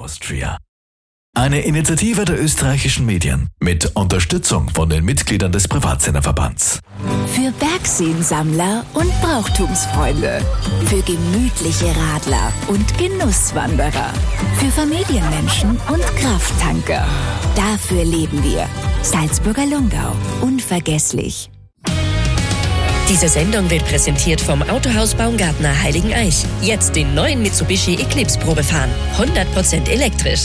Austria. Eine Initiative der österreichischen Medien mit Unterstützung von den Mitgliedern des Privatsenderverbands. Für Bergseensammler und Brauchtumsfreunde. Für gemütliche Radler und Genusswanderer. Für Familienmenschen und Krafttanker. Dafür leben wir. Salzburger Lungau. Unvergesslich. Diese Sendung wird präsentiert vom Autohaus Baumgartner Heiligeneich. Jetzt den neuen Mitsubishi Eclipse Probe fahren. 100% elektrisch.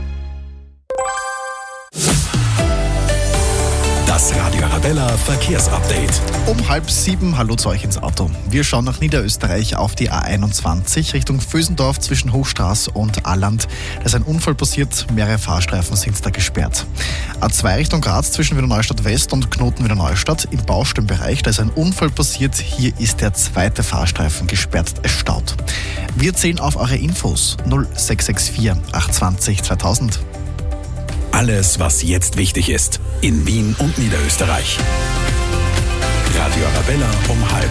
Das Radio Arabella Verkehrsupdate. Um 6:30, hallo zu euch ins Auto. Wir schauen nach Niederösterreich auf die A21 Richtung Vösendorf zwischen Hochstraß und Alland. Da ist ein Unfall passiert, mehrere Fahrstreifen sind da gesperrt. A2 Richtung Graz zwischen Wiener Neustadt West und Knoten Wiener Neustadt im Baustellenbereich. Da ist ein Unfall passiert, hier ist der zweite Fahrstreifen gesperrt, es staut. Wir zählen auf eure Infos 0664 820 2000. Alles, was jetzt wichtig ist, in Wien und Niederösterreich. Radio Arabella um 6:30.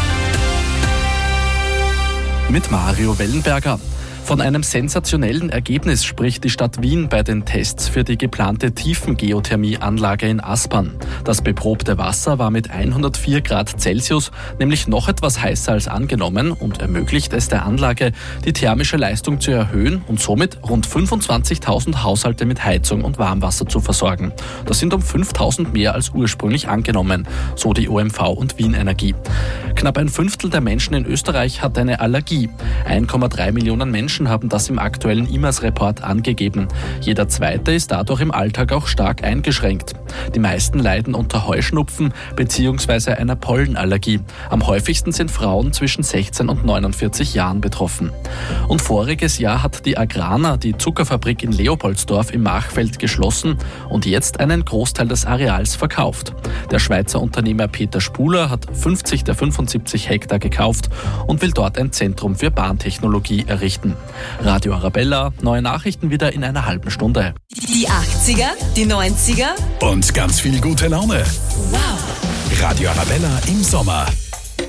Mit Mario Wellenberger. Von einem sensationellen Ergebnis spricht die Stadt Wien bei den Tests für die geplante Tiefengeothermieanlage in Aspern. Das beprobte Wasser war mit 104 Grad Celsius nämlich noch etwas heißer als angenommen und ermöglicht es der Anlage, die thermische Leistung zu erhöhen und somit rund 25.000 Haushalte mit Heizung und Warmwasser zu versorgen. Das sind um 5.000 mehr als ursprünglich angenommen, so die OMV und Wien Energie. Knapp ein Fünftel der Menschen in Österreich hat eine Allergie. 1,3 Millionen Menschen haben das im aktuellen IMAS-Report angegeben. Jeder Zweite ist dadurch im Alltag auch stark eingeschränkt. Die meisten leiden unter Heuschnupfen bzw. einer Pollenallergie. Am häufigsten sind Frauen zwischen 16 und 49 Jahren betroffen. Und voriges Jahr hat die Agrana, die Zuckerfabrik in Leopoldsdorf im Machfeld, geschlossen und jetzt einen Großteil des Areals verkauft. Der Schweizer Unternehmer Peter Spuler hat 50 der 75 Hektar gekauft und will dort ein Zentrum für Bahntechnologie errichten. Radio Arabella, neue Nachrichten wieder in einer halben Stunde. Die 80er, die 90er und ganz viel gute Laune. Wow. Radio Arabella im Sommer.